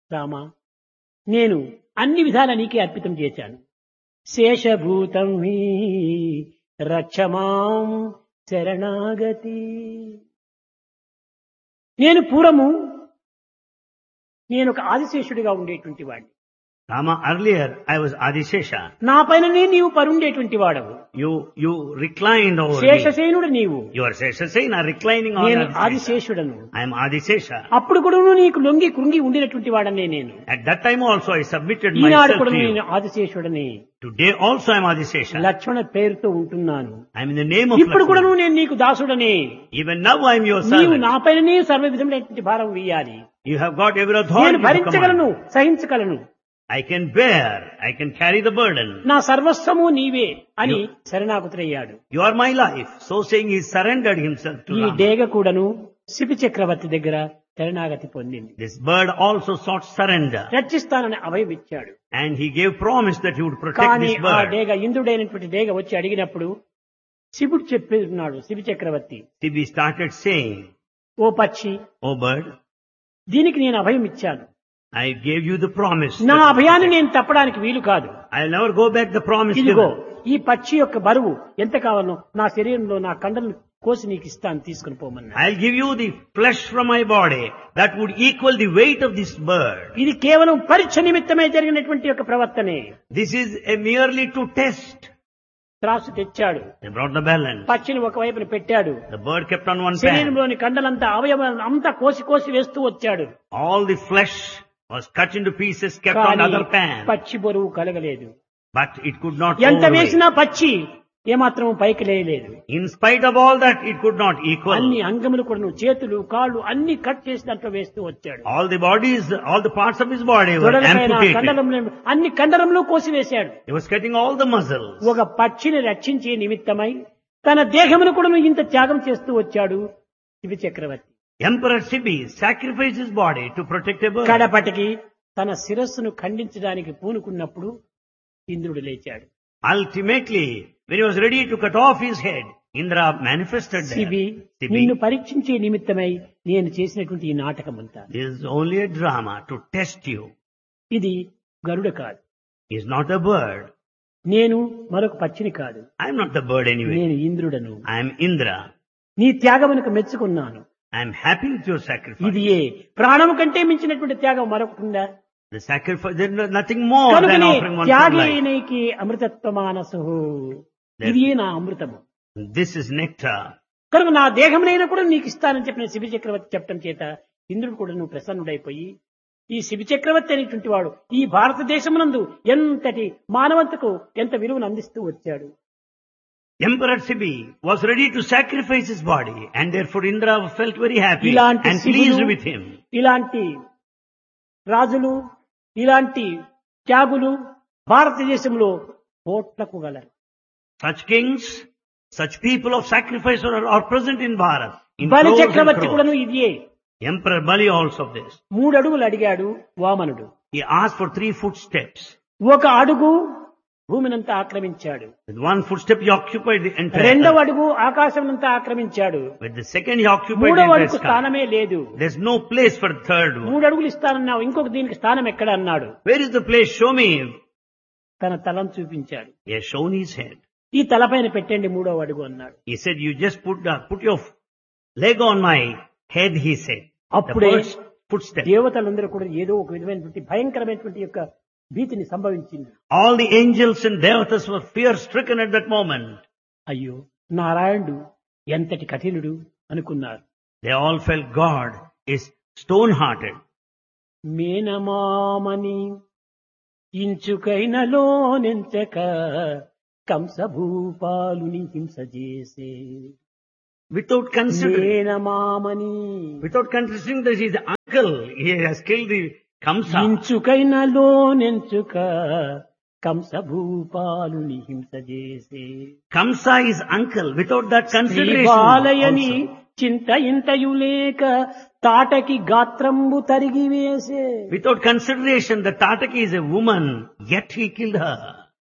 రామా, నేను అన్ని విధాలా నీకే అర్పితం చేశాను. శేషభూతం హి రక్షమాం శరణాగతి. నేను పూర్వము నేను ఒక ఆదిశేషుడిగా ఉండేటువంటి వాడిని. Rama, earlier I was Adishesha. నా పైననే నీవు పరుండేటువంటి వాడవు. You reclined over me. శేషసేనుడు నీవు. You are Sheshasena reclining on నేను Adishesha. ఆదిశేషుడను. I am Adishesha. అప్పుడు కూడా నీకు లొంగి కృంగి ఉండినటువంటి వాడనే నేను. At that time also I submitted Eenadu myself కూడా to నేను you. ఆదిశేషుడని. Today also I am Adishesha. లక్ష్మణ పేరుతో ఉంటున్నాను. I am in the name of ఇప్పుడు కూడా Lakshmana. నేను నీకు దాసుడని. Even now I am your నీవు servant. నా పైననే సర్వ విధమైనటువంటి భారం వేయాలి. You have got every నేను authority to భరించగలను, command. సహించగలను. I can bear. I can carry the burden. నా సర్వస్వము నీవే అని శరణాగతుడయ్యాడు. You are my life. So saying he surrendered himself to ఈ Rama. డేగ కూడాను శిపి చక్రవర్తి దగ్గర శరణాగతి పొందింది. This bird also sought surrender. రక్షిస్తానని అభయం ఇచ్చాడు. And he gave promise that he would protect కానీ this ఆ bird. డేగ ఇంద్రుడైనటువంటి డేగ వచ్చి అడిగినప్పుడు శివుడు చెప్పినాడు, శివి చక్రవర్తి, Sibi started saying, ఓ పక్షి, "Oh bird, దీనికి నేను అభయం ఇచ్చాను. I gave you the promise. నా that you అభయాన్ని protect. నేను తప్పడానికి వీలు కాదు. I'll never go back the promise ఇదిగో given. ఈ పక్షి యొక్క బరువు ఎంత కావాలో నా శరీరంలో నా కండలను కోసి నీకు ఇస్తాను, తీసుకుని పోమన్నా. I'll give you the flesh from my body that would equal the weight of this bird." ఇది కేవలం పరీక్ష నిమిత్తమై జరిగినటువంటి యొక్క ప్రవర్తనే. This is a merely to test. త్రాసు తెచ్చాడు, They brought the balance. పక్షిని ఒకవైపున పెట్టాడు, The bird kept on one pan. శరీరంలోని కండలంతా అవయవాలను అంతా కోసి కోసి వేస్తూ వచ్చాడు. All the flesh was cut into pieces, kept on కానీ the other pan. పక్షి బరువు కలగలేదు. But it could not ఎంత overweight. వేసినా పక్షి ఏమాత్రం పైకి లేయలేదు. In spite of all that, it could not equal. అన్ని అంగములు కూడా చేతులు కాళ్ళు అన్ని కట్ చేసి దాంట్లో వేస్తూ వచ్చాడు. All the bodies, all the parts of his body were తొడలపైన amputated. కండరంలో అన్ని కండరంలో కోసి వేశాడు. He was cutting all the muscles. ఒక పక్షిని రక్షించే నిమిత్తమై తన దేహమును కూడా ఇంత త్యాగం చేస్తూ వచ్చాడు శివి చక్రవర్తి. Emperor Sibi sacrificed his body to protect a bird. కడపటికి తన శిరస్సును ఖండించడానికి పూనుకున్నప్పుడు ఇంద్రుడు లేచాడు. Ultimately, when he was ready to cut off his head, Indra manifested there. Shibi, Sibi, నిన్ను పరీక్షించే నిమిత్తమై నేను చేసినటువంటి ఈ నాటకమంతా this is only a drama to test you. ఇది గరుడ కాదు, He is not a bird. నేను మరొక పక్షిని కాదు, I am not the bird anyway. నేను ఇంద్రుడను. I am Indra. నీ త్యాగమునకు మెచ్చుకున్నాను. I am happy with your sacrifice. ఇది ఏ ప్రాణము కంటే మించినటువంటి త్యాగం మరొకటి ఉందా? The sacrifice, there is nothing more than కనుకనే offering one's own త్యాగే life. Nike అమృతత్వ మానసు, ఇది నా అమృతము. This is nectar. కనుక నా దేహమునైనా కూడా నీకు ఇస్తానని చెప్పిన శిబి చక్రవర్తి చెప్పడం చేత ఇంద్రుడు కూడా నువ్వు ప్రసన్నుడైపోయి ఈ శిబి చక్రవర్తి అనేటువంటి వాడు ఈ భారతదేశమునందు ఎంతటి మానవతకు ఎంత విలువను అందిస్తూ వచ్చాడు. Emperor Sibi was ready to sacrifice his body, and therefore Indra felt very happy ఇలాంటి and శివులు, pleased with him. ఇలాంటి రాజులు, ఇలాంటి త్యాగులు భారతదేశంలో కోట్లకు గలరు. Such kings, such people of sacrifice are present in Bharat. In బలి crores and చక్రవర్తి crores. కూడాను ఇదియే. Emperor Bali also of this. 3 అడుగులు అడిగాడు వామనుడు. He asked for 3 footsteps. ఒక అడుగు భూమినంతా ఆక్రమించాడు. With 1 footstep he occupied the entire రెండవ earth. అడుగు ఆకాశమంతా ఆక్రమించాడు. With the second he occupied the మూడవ entire అడుగు sky. స్థానమే లేదు. There's no place for the third one. 3 అడుగులు ఇస్తానన్నావు, ఇంకొక దీనికి స్థానం ఎక్కడ అన్నాడు. Where is the place? Show me. తన తలను చూపించాడు. He has shown his head. ఈ తలపైన పెట్టండి 3వ అడుగు అన్నాడు. He said, you just put your leg on my head, he said. The అప్పుడే first footstep. దేవతలందరూ కూడా ఏదో ఒక విధమైనటువంటి భయంకరమైనటువంటి యొక్క భీతిని సంభవించింది. All the angels and devatas were fear stricken at that moment. అయ్యో నారాయణుడు ఎంతటి కఠినుడు అనుకున్నారు. They all felt God is stone hearted. మేనమామని ఇంచుకైనలో నెంచక కంసభూపాలుని హింస చేసే Without considering మేనమామని that he's the uncle, he has killed the Kamsa. ఇంచుకైనలో నెంచుక కంసభూపాలుని హింస చేసే Kamsa is uncle. Without that consideration బాలయని also. చింత ఇంతయు లేక తాటకి గాత్రంబు తరిగి వేసే Without consideration that Tataki is a woman, yet he killed her.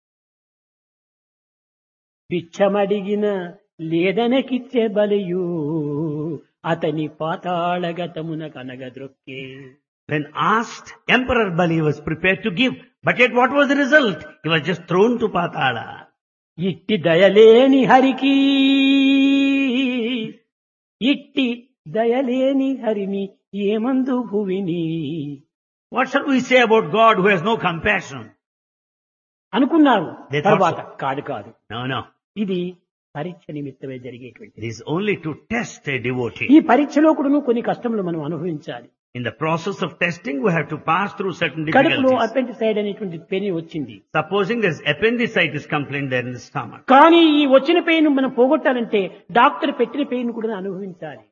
పిచ్చమడిగిన లేదనకిచ్చే బలియు అతని పాతాళగతమున కనగద్రొక్కే When asked, Emperor Bali was prepared to give. But yet what was the result? He was just thrown to Patala. ఇట్టి దయలేని హరికి ఇట్టి దయలేని హరిని ఏమందు భువిని What shall we say about God who has no compassion? అనుకున్నారు. They thought తర్వాత so. కాదు No. ఇది పరీక్ష నిమిత్తమే జరిగేటువంటి. It is only to test a devotee. ఈ పరీక్షలో కూడా కొన్ని కష్టములు మనం అనుభవించాలి. In the process of testing, we have to pass through certain కడుపులో difficulties. అపెండిసైడ్ అనేటువంటి పెయిన్ వచ్చింది. Supposing there's appendicitis complaint there in the stomach. కానీ ఈ వచ్చిన పెయిన్ మనం పోగొట్టాలంటే డాక్టర్ పెట్టిన పెయిన్ కూడా అనుభవించాలి.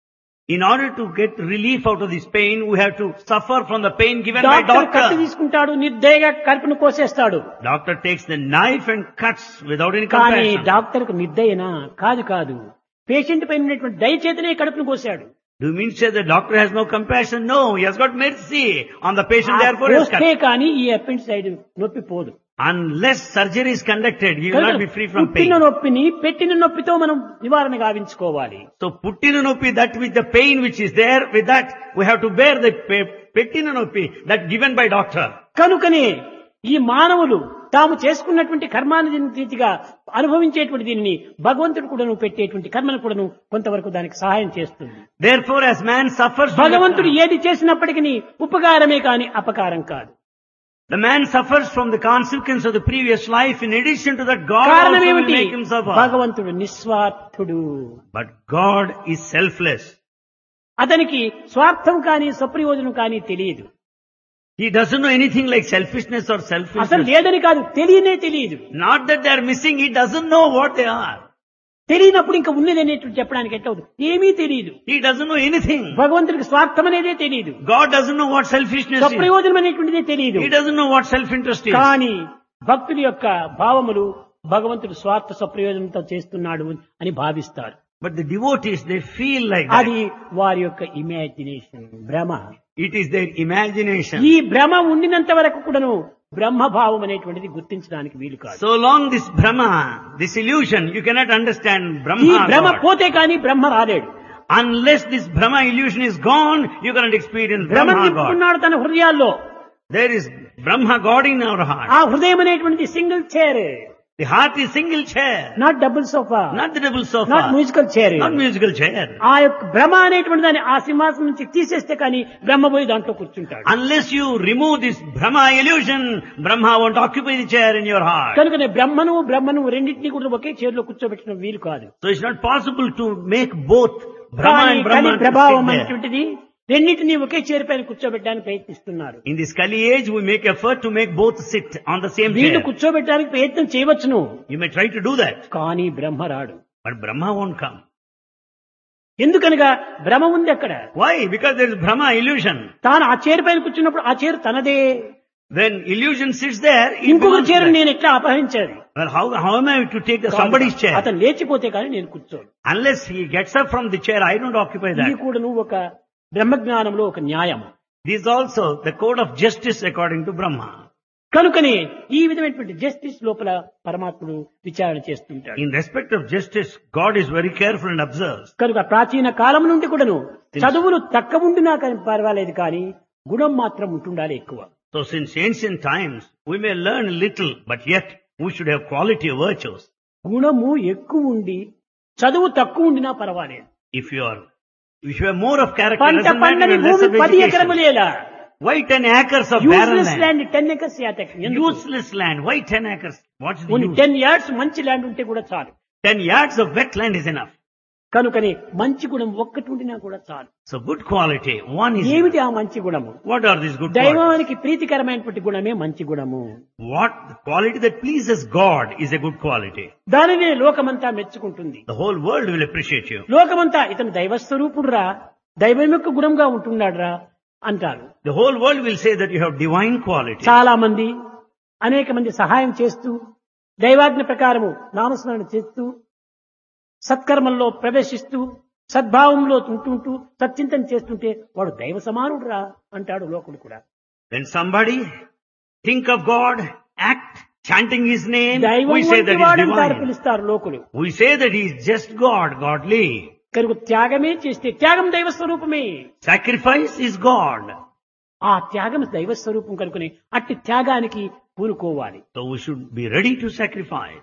In order to get relief out of this pain, we have to suffer from the pain given by doctor కత్తి doctor. తీసుకుంటాడు, నిర్దయగా కడుపును కోసేస్తాడు. Doctor takes the knife and cuts without any కానీ compassion. డాక్టర్కు నిర్దయనా? కాదు. Patient పైన ఉన్నటువంటి దయచేతనే కడుపును కోసాడు. Do you mean to say the doctor has no compassion? No, he has got mercy on the patient, therefore he has కోస్తే cut. కానీ ఈ అపెండిసైడ్ నొప్పి పోదు. Unless surgery is conducted, he will not be free from పుట్టిన pain. నొప్పిని పెట్టిన నొప్పితో మనం నివారణ గావించుకోవాలి. So puttina noppi, that with the pain which is there, with that we have to bear the pettina noppi that given by doctor. కనుకనే ఈ మానవులు తాము చేసుకున్నటువంటి కర్మాన్ని రీతిగా అనుభవించేటువంటి దీనిని భగవంతుడు కూడాను పెట్టేటువంటి కర్మను కూడాను కొంతవరకు దానికి సహాయం చేస్తుంది. Therefore, as man suffers from భగవంతుడు the, ఏది చేసినప్పటికీ ఉపకారమే కాని అపకారం కాదు. the man suffers from the consequence of the previous life. In addition to that, God కారణం also will ఏమిటి? make him suffer. భగవంతుడు నిస్వార్థుడు. But God is selfless. అతనికి స్వార్థం కానీ స్వప్రయోజనం కానీ తెలియదు. He doesn't know anything like selfishness or అసలు selfishness. లేదని కాదు, తెలియదు. Not that they are missing, he doesn't know what they are. తెలియనప్పుడు ఇంకా ఉన్నది అనేటువంటి చెప్పడానికి ఎట్లా అవుతుంది? ఏమీ తెలియదు. He doesn't know anything. భగవంతుడికి స్వార్థం అనేదే తెలియదు, God doesn't know what selfishness is. స్వప్రయోజనం అనేటువంటిదే తెలియదు. He doesn't know what self-interest is. కానీ భక్తుల యొక్క భావములు భగవంతుడు స్వార్థ స్వప్రయోజనంతో చేస్తున్నాడు అని భావిస్తారు. But the devotees, they feel like that. అది వారి యొక్క ఇమాజినేషన్, భ్రమ. It is their imagination. ఈ భ్రమ ఉండినంత వరకు కూడాను బ్రహ్మభావం అనేటువంటిది గుర్తించడానికి వీలు కాదు. So long this Brahma, this illusion, you cannot understand ఈ Brahma భ్రమ God. పోతే కానీ బ్రహ్మ రాలేడు. Unless this Brahma illusion is gone, you cannot experience భ్రమ Brahma God. తిప్పుకున్నాడు తన హృదయాల్లో. There is Brahma God in our heart. ఆ హృదయం అనేటువంటి single chair, The heart is single chair, not double sofa, not the double sofa, not musical chair. not musical chair. ఆ యొక్క భ్రమ అనేటువంటి దాన్ని ఆ సింహాసనం నుంచి తీసేస్తే కానీ బ్రహ్మ పోయి దాంట్లో కూర్చుంటాడు. Unless you remove this Brahma illusion, Brahma won't occupy the chair in your heart. కనుకనే బ్రహ్మను రెండింటినీ కూడా ఒకే చైర్ లో కూర్చోబెట్టడం వీలు కాదు. So it's not possible to make both Brahma కానీ and కలి Brahman to ప్రభావం sit there. అనేటువంటిది రెండింటినీ ఒకే చైర్ పైన కూర్చోబెట్టడానికి ప్రయత్నిస్తున్నారు. In this Kali age, we make effort to make both sit on the same వీళ్ళు chair. కూర్చోబెట్టడానికి ప్రయత్నం చేయవచ్చును, You may try to do that, కానీ బ్రహ్మ రాడు. but Brahma won't come. ఎందుకనగా భ్రమ ఉంది అక్కడ. Why? Because there is Brahma illusion. తాను ఆ చైర్ పైన కూర్చున్నప్పుడు ఆ చైర్ తనదే. When illusion sits there, it ఇంకొక belongs చైర్ there. నేను ఎట్లా అపహరించాలి? Well, how am I to take somebody's chair? అతను లేచిపోతే కానీ నేను కూర్చోను. Unless he gets up from the chair, I don't occupy ఇది that. కూడా నువ్వు ఒక బ్రహ్మజ్ఞానంలో ఒక న్యాయం. This is also the code of justice according to Brahma. కనుకనే ఈ విధమైనటువంటి జస్టిస్ లోపల పరమాత్ముడు విచారణ చేస్తుంటాడు. In respect of justice, God is very careful and observes. కనుక ప్రాచీన కాలం నుండి కూడాను చదువులు తక్కువ ఉండినా కానీ పర్వాలేదు, కానీ గుణం మాత్రం ఉంటుండాలి ఎక్కువ. So since ancient times, we may learn little, but yet we should have quality of virtues. గుణము ఎక్కువ ఉండి చదువు తక్కువ ఉండినా పర్వాలేదు. If you have more of character, పంట doesn't matter పండని even less భూమి of 10 education. ఎకరములేలా, Why 10 acres of barren useless land? Land 10 acres యాతక్. Useless land. Why 10 acres? What's the use? 10 yards మంచి ల్యాండ్ ఉంటే కూడా చాలు. 10 yards of wetland is enough. కనుకనే మంచి గుణం ఒక్కటి ఉండినా కూడా చాలు. So good quality, one is ఏమిటి enough. ఆ మంచి గుణము? What are these good qualities? దైవానికి ప్రీతికరమైనటువంటి గుణమే మంచి గుణము. What the quality that pleases God is a good quality. దానినే లోకమంతా మెచ్చుకుంటుంది. The whole world will appreciate you. లోకమంతా ఇతను దైవస్వరూపుడురా, దైవం యొక్క గుణంగా ఉంటున్నాడురా అంటారు. The whole world will say that you have divine quality. చాలా మంది అనేక మంది సహాయం చేస్తూ దైవాజ్ఞ ప్రకారము నామస్మరణ చేస్తూ సత్కర్మల్లో ప్రవేశిస్తూ సద్భావంలో ఉంటుంటూ సత్చింతన చేస్తుంటే వాడు దైవ సమానుడురా అంటాడు లోకుడు కూడా. When somebody think of God, act chanting His name, దైవం we say that వంటి He is వాడంటారు divine. పిలుస్తారు లోకులు. We say that He is just God, godly. కనుక త్యాగమే చేస్తే త్యాగం దైవ స్వరూపమే. Sacrifice is God. ఆ త్యాగం దైవ స్వరూపం కనుకొని అట్టి త్యాగానికి పూనుకోవాలి. So we should be ready to sacrifice.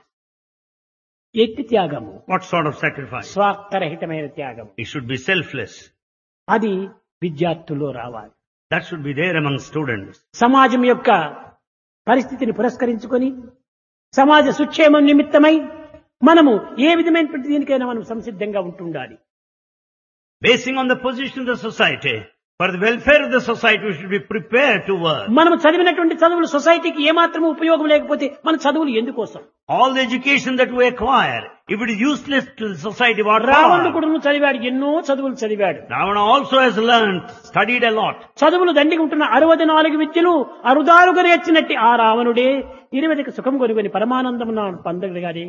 ఎట్టి త్యాగము? What sort of sacrifice? స్వార్థరహితమైన త్యాగం. It should be selfless. అది విద్యార్థుల్లో రావాలి. That should be there among students. సమాజం యొక్క పరిస్థితిని పురస్కరించుకొని సమాజ సుక్షేమం నిమిత్తమై మనము ఏ విధమైనటువంటి దీనికైనా మనం సంసిద్ధంగా ఉంటుండాలి. Basing on the position of the society, for the welfare of the society, we should be prepared to work. మనం చదివినటువంటి చదువులు సొసైటీకి ఏమాత్రం ఉపయోగం లేకపోతే మన చదువులు ఎందుకోసం? All the education that we acquire, if it is useless to the society, what రావణుడు for? కూడా చదివాడు, ఎన్నో చదువులు చదివాడు. Ravana also has learned, studied a lot. చదువులు దండిగా ఉంటున్న 64 విద్యలు అరుదారుగా నేర్చినట్టి ఆ రావణుడే 20కి సుఖం కొనుగొని పరమానందం పొందగలిగాడే.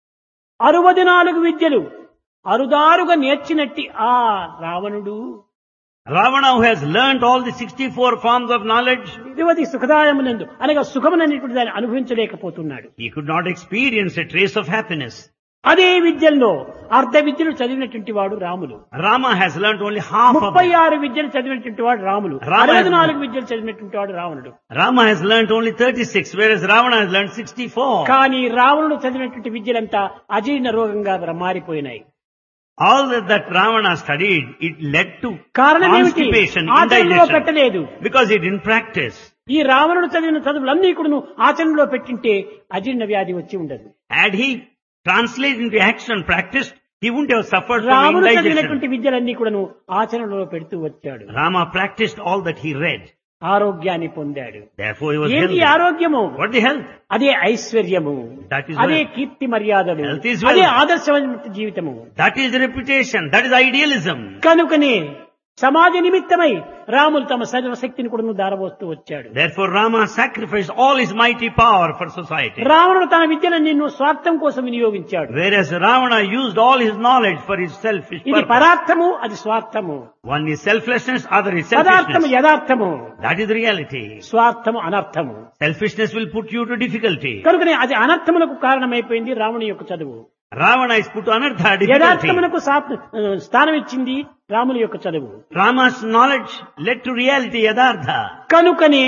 64 విద్యలు అరుదారుగా నేర్చినట్టి ఆ రావణుడు Ravana, who has learned all the 64 forms of knowledge, 20 సుఖదాయమునందు అనగా సుఖముననేటువంటి దాన్ని అనుభవించలేకపోతున్నాడు. he could not experience a trace of happiness. అదే విద్యల్లో అర్ధ విద్యలు చదివినటువంటి వాడు Ramulu. Rama has learned only half of it. 36 విద్యలు చదివినటువంటి వాడు రాములు. Rama has 64 విద్యలు చదివినటువంటి వాడు రావణుడు. Rama has learned only 36, whereas Ravana has learned 64. కానీ రావణుడు చదివినటువంటి విద్యలంతా అజీర్ణ రోగంగా మారిపోయినాయి. All that Ravana studied, it led to కారణం ఏమిటి? constipation, ఆచరణలో indigestion, పెట్టలేదు. because he didn't practice. ఈ రావణుడు చదివిన చదువులన్నీ కూడా ఆచరణలో పెట్టింటే అజీర్ణ వ్యాధి వచ్చి ఉండదు. Had he translated into action, practiced, he wouldn't have suffered from రాముడు indigestion. చదివినటువంటి విద్యలన్నీ కూడాను ఆచరణలో పెడుతూ వచ్చాడు. Rama practiced all that he read. ఆరోగ్యాన్ని పొందాడు. Therefore he was ఏంటి healthy. ఆరోగ్యము? What the health? అదే ఐశ్వర్యము, That is అదే wealth. కీర్తి మర్యాదలు, Health is wealth. అదే ఆదర్శమైన జీవితము. That is reputation. That is idealism. కనుకనే సమాజ నిమిత్తమై రాములు తమ సర్వశక్తిని కూడా దారబోస్తూ వచ్చాడు. Therefore Rama sacrificed all his mighty power for society. రావణుడు తన విద్యను నిన్ను స్వార్థం కోసం వినియోగించాడు. Whereas Ravana used all his knowledge for his selfish ఇది purpose. పరార్థము, అది స్వార్థము. One is selflessness, other is పదార్థము selfishness. యథార్థము, That is the reality. స్వార్థము అనర్థము. Selfishness will put you to difficulty. కనుకనే అది అనర్థములకు కారణమైపోయింది రావణుని యొక్క చదువు. Ravana is put to anartha, difficulty. యథార్థమునకు స్థానం ఇచ్చింది రాముని యొక్క చదువు. Rama's knowledge led to reality, yadartha. కనుకనే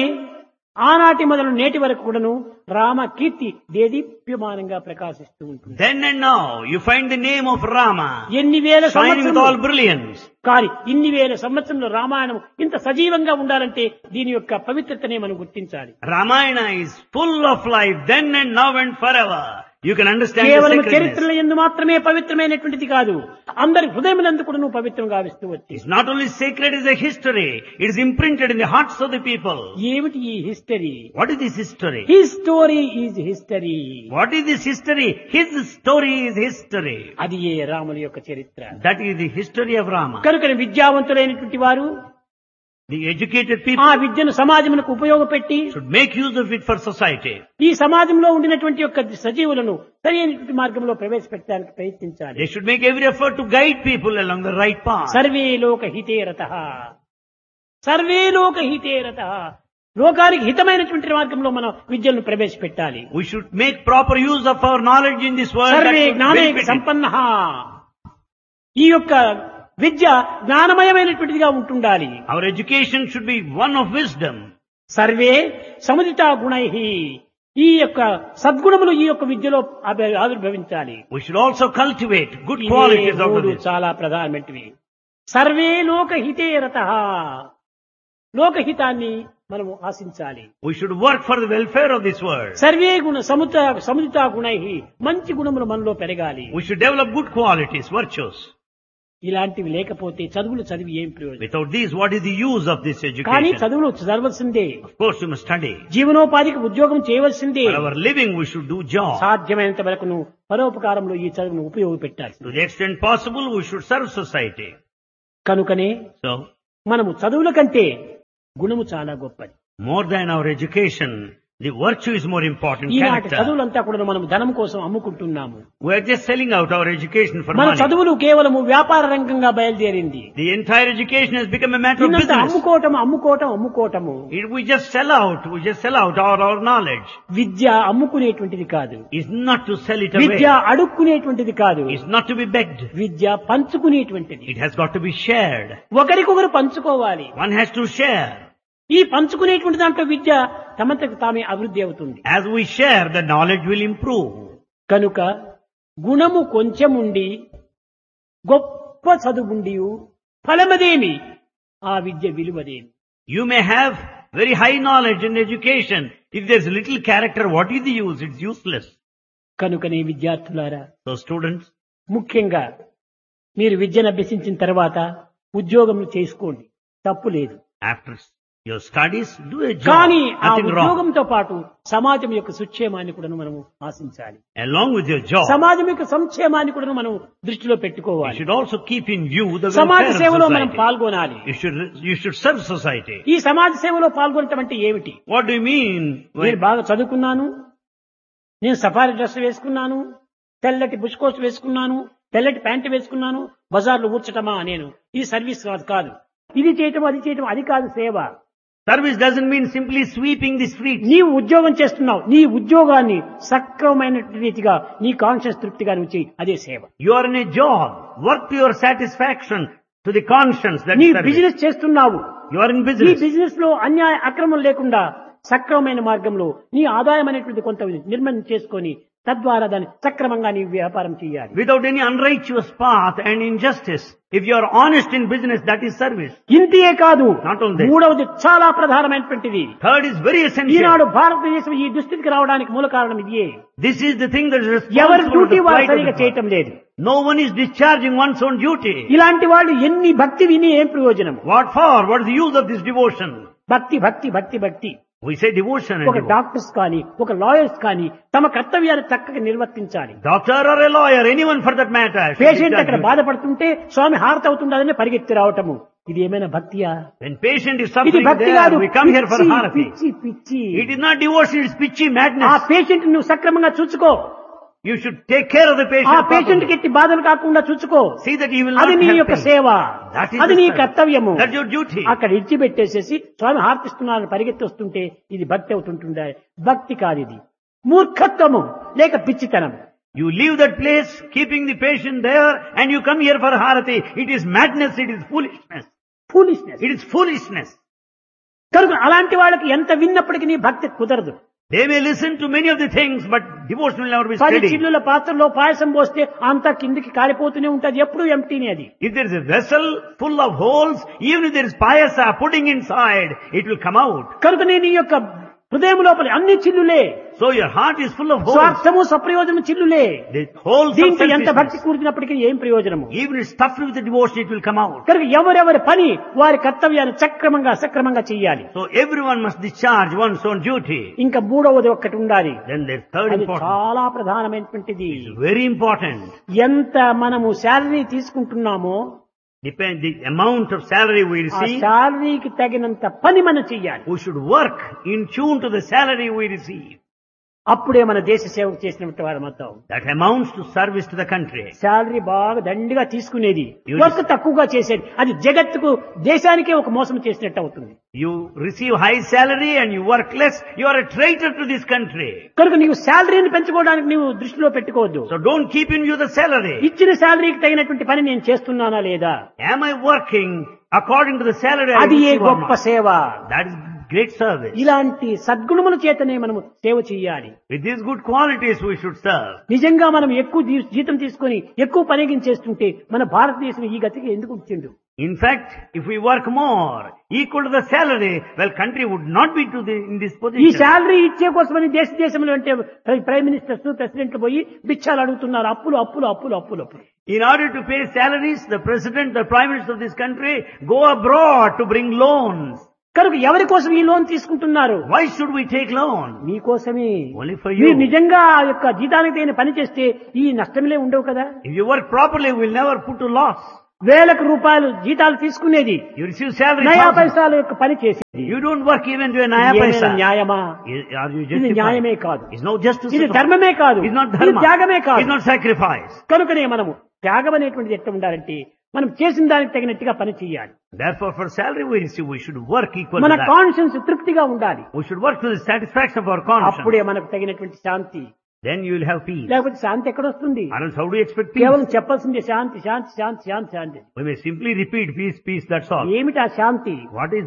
ఆనాటి మొదలు నేటి వరకు కూడాను రామ కీర్తి దేదీప్యమానంగా ప్రకాశిస్తూ ఉంటుంది. Then and now, you find the name of Rama ఎన్ని వేల shining with all సంవత్సరాలు brilliance. కానీ ఇన్ని వేల సంవత్సరంలో రామాయణం ఇంత సజీవంగా ఉండాలంటే దీని యొక్క పవిత్రతనే మనం గుర్తించాలి. Ramayana is full of life, then and now and forever. You can understand the కేవలం sacredness. చరిత్రల యందు మాత్రమే పవిత్రమైనటువంటిది కాదు, అందరి హృదయములందు కూడా నువ్వు పవిత్రంగా గావిస్తూ వచ్చి. It's not only sacred as a history, it is imprinted in the hearts of the people. ఏమిటి ఈ history? What is this history? His story is history. What is this history? His story is history. అది ఏ రాముల యొక్క చరిత్ర. That is the history of Rama. కనుక విద్యావంతులైనటువంటి వారు The educated ఆ people విద్యను సమాజమునకు ఉపయోగపెట్టి should make use of it for society. ఈ సమాజంలో ఉండినటువంటి యొక్క సజీవులను సరైనటువంటి మార్గంలో ప్రవేశపెట్టడానికి ప్రయత్నించాలి. They should make every effort to guide people along the right path. Survey లోక హితేరతః, సర్వే లోక హితేరతః. లోకానికి హితమైనటువంటి మార్గంలో మనం విద్యను ప్రవేశపెట్టాలి. We should make proper use of our knowledge in this world. Survey that would జ్ఞానే benefit it. సంపన్నః. ఈ యొక్క విద్య జ్ఞానమయమైనటువంటిదిగా ఉంటుండాలి. Our education should be one of wisdom. Survey సముదితా గుణైః. ఈ యొక్క సద్గుణములు ఈ యొక్క విద్యలో ఆవిర్భవించాలి. We should also cultivate good ఇవే qualities out of మూడు this. చాలా ప్రధానమైనవి. సర్వే లోకహితే రతః. లోకహితాన్ని మనము ఆశించాలి. We should work for the welfare of this world. Survey గుణ సముదితా గుణైః. మంచి గుణములు మనలో పెరగాలి. We should develop good qualities, virtues. ఇలాంటివి లేకపోతే చదువులు చదివి ఏం ప్రయోజనం? Without these, what is the use of this కానీ education? చదువులు చదవలసిందే. Of course, you must study. జీవనోపాధికి ఉద్యోగం చేయవలసిందే. For our living, we should do job. సాధ్యమైనంత వరకు నువ్వు పరోపకారంలో ఈ చదువును ఉపయోగపెట్టాలి. To the extent possible, we should serve society. కనుకనే So, మనము చదువుల కంటే గుణము చాలా గొప్పది. more than our education, the virtue is more important. ఈనాటి Character. చదువులంతా కూడా మనం ధనం కోసం అమ్ముకుంటున్నాము. We are just selling out our education for మన money. చదువులు కేవలము వ్యాపార రంగంగా బయలుదేరింది. The entire education has become a matter of దీన్నంతా business. అమ్ముకోవటము. We just sell out our knowledge. విద్య అమ్ముకునేటువంటిది కాదు. It's not to sell it away. విద్య అడుక్కునేటువంటిది కాదు. It's not to be begged. Vidya పంచుకునేటువంటిది. It has got to be shared. ఒకరికొకరు పంచుకోవాలి. One has to share. ఈ పంచుకునేటువంటి దాంట్లో విద్య తమంతకు తామే అభివృద్ధి అవుతుంది. As we share, the knowledge will improve. కనుక గుణము కొంచెముండి గొప్ప చదువుండి ఫలమదేమి, ఆ విద్య విలువదేమి. You may have very high knowledge and education. If there's little character, what is the use? It's useless. కనుకనే విద్యార్థులారా, So students, ముఖ్యంగా మీరు విద్యను అభ్యసించిన తర్వాత ఉద్యోగం చేసుకోండి, తప్పు లేదు. after your studies, do a job. కానీ ఆ Nothing wrong. ఉద్యోగంతో పాటు సమాజం యొక్క సుక్షేమాన్ని కూడా మనము ఆశించాలి. Along with your job, సమాజం యొక్క సంక్షేమాన్ని కూడా మనం దృష్టిలో you పెట్టుకోవాలి. should also keep in view the సమాజ welfare of సేవలో మనం society. పాల్గొనాలి. You should serve society. ఈ సమాజ సేవలో పాల్గొనటం అంటే ఏమిటి? What do you mean? నేను బాగా చదువుకున్నాను, నేను సఫారీ డ్రెస్ వేసుకున్నాను, తెల్లటి బుష్ వేసుకున్నాను, తెల్లటి ప్యాంటు వేసుకున్నాను, బజార్లో ఊడ్చటమా నేను? ఇది సర్వీస్ కాదు. ఇది చేయటం అది చేయటం అది కాదు సేవ. Service doesn't mean simply sweeping the streets. నీవు ఉద్యోగం చేస్తున్నావు, నీ ఉద్యోగాన్ని సక్రమమైన రీతిగా నీ కాన్షియస్ తృప్తిగా నువ్వు చేయి, అదే సేవ. You are in a job. Work to your satisfaction, to the conscience. That నీ is service. బిజినెస్ చేస్తున్నావు, You are in ఈ business. బిజినెస్ లో అన్యాయ అక్రమం లేకుండా సక్రమమైన మార్గంలో నీ ఆదాయం అనేటువంటి కొంత నిర్మాణం చేసుకొని తద్వారా దాన్ని సక్రమంగా నీ వ్యాపారం చేయాలి. Without any unrighteous path and injustice. If you are honest in business, that is service. ఇంతే కాదు, Not only this. మూడవది చాలా ప్రధానమైనటువంటిది. Third is very essential. ఈనాడు భారతదేశం ఈ దుస్థితికి రావడానికి మూల కారణం ఇదే. This is the thing that is ఎవరి responsible for డ్యూటీ the వారు plight of సరిగా the poor. చేయటం లేదు. No one is discharging one's own duty. ఇలాంటి వాళ్ళు ఎన్ని భక్తి విని ఏం ప్రయోజనం? What for? What is the use of this devotion? భక్తి భక్తి భక్తి భక్తి. We say devotion and ఒక devotion. డాక్టర్స్ కానీ ఒక లాయర్స్ కానీ తమ కర్తవ్యాన్ని చక్కగా నిర్వర్తించాలి. Doctor or a lawyer, anyone for that matter. should patient discharge అక్కడ duty. బాధపడుతుంటే స్వామి హారతి అవుతుండదని పరిగెత్తి రావటము, ఇది ఏమైనా భక్తియా? When patient is ఇది suffering భక్తి there, కాదు, we come here for పిచ్చి Harati. పిచ్చి పిచ్చి. It is not devotion, it's pitchy ఆ madness. పేషెంట్ నువ్వు సక్రమంగా చూసుకో, You should take care of the ఆ patient పేషెంట్ కి properly. ఎట్టి బాధలు కాకుండా చూసుకో. See that he will not అది నీ have యొక్క pain. సేవ, That is అది the నీ service. కర్తవ్యము. That's your duty. అక్కడ ఇడిచిపెట్టేసేసి స్వామి హార్తిస్తున్నారని పరిగెత్తి వస్తుంటే ఇది భక్తి అవుతుంటుండే. భక్తి కాదు, ఇది మూర్ఖత్వము లేక పిచ్చితనం. You leave that place, keeping the patient there, and you come here for Harati. It is madness, it is foolishness. Foolishness. It is foolishness. కనుక అలాంటి వాళ్ళకి ఎంత విన్నప్పటికీ నీ భక్తి కుదరదు. They may listen to many of the things, but devotion will never be 10 steady. చిల్లుల పాత్రలో పాయసం పోస్తే అంతా కిందికి కారిపోతూనే ఉంటది, ఎప్పుడు ఎంటీనే అది. If there is a vessel full of holes, even if there is payasa pudding inside, it will come out. కనుక నీ యొక్క హృదయం లోపల అన్ని చిల్లులే, So your heart is full of holes. స్వార్థము సప్రయోజనము చిల్లులే. The holes of దీంట్లో ఎంత భక్తి selfishness. కూర్చున్నప్పటికీ ఏం ప్రయోజనము? Even if stuffed with the devotion, it will come out. కనుక ఎవరెవరి పని వారి కర్తవ్యాన్ని సక్రమంగా చెయ్యాలి. So everyone must discharge one's own duty. ఇంకా మూడవది ఒక్కటి ఉండాలి, Then there's third అది important. చాలా ప్రధానమైనటువంటిది. Very important. ఎంత మనము salary తీసుకుంటున్నామో Depend the amount of salary we ఆ receive. శాలరీకి తగినంత పని మనం చెయ్యాలి. We should work in tune to the salary we receive. అప్పుడే మన దేశ సేవకు చేసినట్టు వారు మొత్తం. That amounts to service to the country. Salary బాగా దండిగా తీసుకునేది, You వర్క్ తక్కువగా చేసేది, అది జగత్తుకు దేశానికే ఒక మోసం చేసినట్టు అవుతుంది. You receive high salary and you work less, you are a traitor to this country. కనుక నీవు శాలరీని పెంచుకోవడానికి నీవు దృష్టిలో పెట్టుకోవద్దు. So don't keep in view the salary. ఇచ్చిన శాలరీకి తగినటువంటి పని నేను చేస్తున్నానా లేదా, Am I working according to the salary I అది ఏ receive or గొప్ప not? సేవ. That is great service. ఇలాంటి సద్గుణముల చేతనే మనము సేవ చెయ్యాలి. With these good qualities we should serve. నిజంగా మనం ఎక్కువ జీతం తీసుకొని ఎక్కువ పనిగించేస్తుంటే మన భారతదేశం ఈ గతికి ఎందుకు వచ్చిండు? In fact, if we work more, equal to the salary, well, country would not be in this ఈ position. శాలరీ ఇచ్చే కోసమని దేశంలో అంటే ప్రైమ్ మినిస్టర్స్ ప్రెసిడెంట్లు పోయి భిక్షాలు అడుగుతున్నారు, అప్పులు అప్పులు అప్పులు అప్పులు అప్పులు. In order to pay salaries, the president, the prime minister of this country go abroad to bring loans. కనుక ఎవరి కోసం ఈ లోన్ తీసుకుంటున్నారు? Why should we take loan? మీకోసమే. Only for మీరు you. నిజంగా ఆ యొక్క జీతానికి తగిన పని చేస్తే ఈ నష్టంలే ఉండవు కదా. If you work properly, we will never put to loss. వేలకు రూపాయలు జీతాలు తీసుకునేది, You receive salary. నయా thousands. పైసాల యొక్క పని చేసేది. You don't work even to a naya ఏమైనా paisa. న్యాయమా? Are you ఇది న్యాయమే justified? కాదు, It's no justice. ఇది at all. ధర్మమే కాదు, It's not ఇది dharma. త్యాగమే It's కాదు. not sacrifice. కనుకనే మనము త్యాగం అనేటువంటిది ఎట్లా ఉండాలంటే మనం చేసిన దానికి తగినట్టుగా పని చేయాలి. Therefore, for salary we receive, we should work equal మన to that. కాన్షియన్స్ తృప్తిగా ఉండాలి. We should work to the satisfaction of our conscience. అప్పుడే మనకు తగినటువంటి శాంతి. Then you will have peace. లేకపోతే శాంతి ఎక్కడొస్తుంది? Or else how do you expect peace? కేవలం చెప్పాల్సిందే శాంతి శాంతి శాంతి శాంతి శాంతి. We may simply repeat peace, peace, that's all. ఏమిటి ఆ శాంతి? What is that?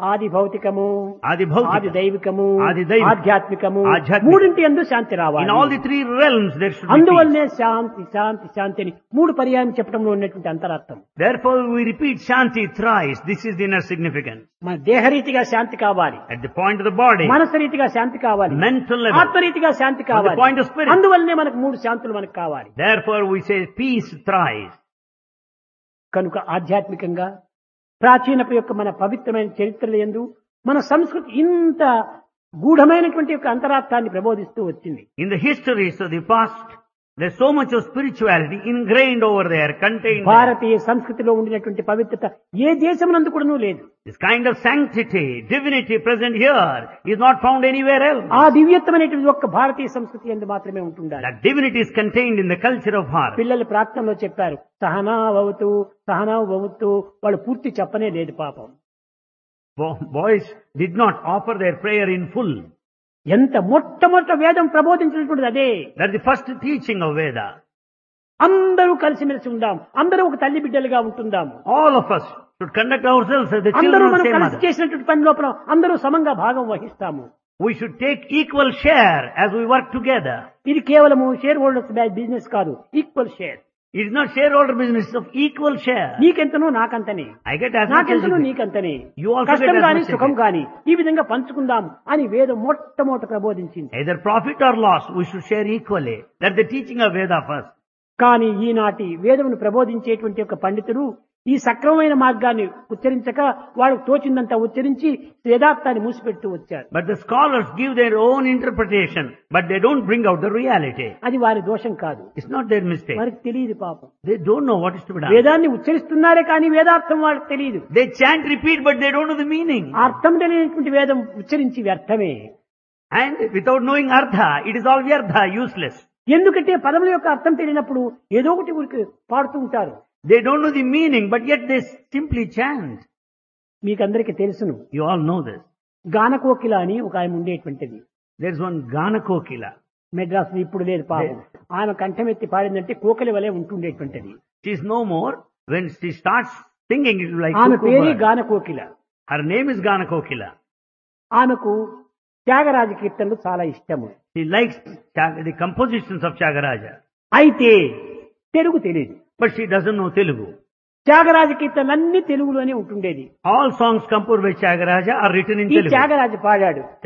ఆది భౌతికము, Adi Bhautika, ఆది దైవికము, ఆది దైవికము, ఆధ్యాత్మికము, ఆధ్యాత్మికము. మూడింటి యందు శాంతి in రావాలి. all the three realms there should be peace. అందువల్లనే శాంతి శాంతి శాంతి అని మూడు పర్యాయం చెప్పడంలో ఉన్నటువంటి అంతరార్థం. Therefore we repeat Shanti thrice. This is the inner significance. మన దేహరీతిగా శాంతి కావాలి, At the point of the body, మనసు రీతిగా శాంతి కావాలి, mental level. ఆత్మరీతిగా శాంతి కావాలి. point of spirit. అందువల్లనే మనకు మూడు శాంతులు మనకు కావాలి. Therefore we say peace thrice. కనుక ఆధ్యాత్మికంగా ప్రాచీనపు యొక్క మన పవిత్రమైన చరిత్రల యందు మన సంస్కృతి ఇంత గూఢమైనటువంటి యొక్క అంతరార్థాన్ని ప్రబోధిస్తూ వచ్చింది. In the histories of the past, there's so much of spirituality ingrained over there, contained there. భారతీయ సంస్కృతిలో ఉండినటువంటి పవిత్రత ఏ దేశమునందు కూడాను లేదు. This kind of sanctity, divinity present here is not found anywhere else. ఆ దివ్యత్వమైనటువంటి ఒక్క భారతీయ సంస్కృతి యందు మాత్రమే ఉంటుండాలి. That divinity is contained in the culture of Bharat. పిల్లలు ప్రార్థనలో చెప్పారు సహనావతు సహనావతు, వాళ్ళు పూర్తి చెప్పనే లేదు పాపం. Boys did not offer their prayer in full. ఎంత మొట్టమొదట వేదం ప్రబోధించినటువంటిది అదే. That's the first teaching of Veda. అందరూ కలిసిమెలిసి ఉందాం, అందరూ ఒక తల్లి బిడ్డలుగా ఉంటుందాము, All of us should conduct ourselves as the అందరూ children of మనం same కలిసి mother. చేసినటువంటి పని లోపల అందరూ సమంగా భాగం వహిస్తాము. We should take equal share as we work together. ఇది కేవలము షేర్ హోల్డర్స్ బిజినెస్ కాదు, equal share. It is not shareholder business, of equal share. నీకెంతనో నాకంతనే, I get as much as నాకెంతనో you get. నీకంతనే, You also కష్టం get as గాని much as సుఖం you get. గాని ఈ విధంగా పంచుకుందాం అని వేదం మొట్టమొదట ప్రబోధించింది. Either profit or loss, we should share equally. That's the teaching of Veda first. కానీ ఈనాటి వేదమును ప్రబోధించేటువంటి యొక్క పండితులు ఈ సక్రమమైన మార్గాన్ని ఉచ్చరించక వాళ్ళకు తోచిందంతా ఉచ్చరించి వేదార్థాన్ని మూసిపెడుతూ వచ్చారు. But the scholars give their own interpretation, but they don't bring out the reality. అది వారి దోషం కాదు, It's not their mistake. వారికి తెలియదు పాపం. They don't know what is to be done. వేదాన్ని ఉచ్చరిస్తున్నారే కానీ వేదార్థం వాళ్ళకి తెలియదు. They chant, repeat, but they don't know the meaning. అర్థం తెలియనటువంటి వేదం ఉచ్చరించి వ్యర్థమే. And without knowing Artha, it is all Vyartha, useless. ఎందుకంటే పదముల యొక్క అర్థం తెలియనప్పుడు ఏదో ఒకటి ఊరికి పాడుతూ ఉంటారు. They don't know the meaning, but yet they simply chant. మీకందరికీ తెలుసును, You all know this. గానకోకిల అని ఒక ఆయన ఉండేటువంటిది. There's one Ganakokila. మెడ్రాస్ ఇప్పుడు లేదు పాపం. ఆమె కంఠమెత్తి పాడిందంటే కోకిల వలె ఉంటుండేటువంటిది. She's no more. When she starts singing, it is like ఆమె cuckoo పేరు bird. గానకోకిల. Her name is Ganakokila. ఆమెకు త్యాగరాజ కీర్తనలు చాలా ఇష్టము. She likes the compositions of Tyagaraja. అయితే తెలుగు తెలియదు. But she doesn't know Telugu. Tyagaraja కీర్తనలన్నీ తెలుగులోనే ఉంటుండేది. All songs composed by Tyagaraja are written in ఈ Telugu. త్యాగరాజు పాడాడు.